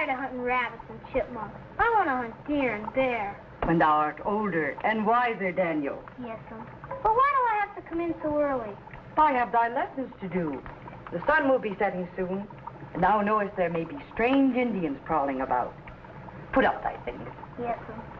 tired of hunting rabbits and chipmunks. I want to hunt deer and bear. When thou art older and wiser, Daniel. Yes'm. But why do I have to come in so early? I have thy lessons to do. The sun will be setting soon, and thou knowest there may be strange Indians prowling about. Put up thy things. Yes'm.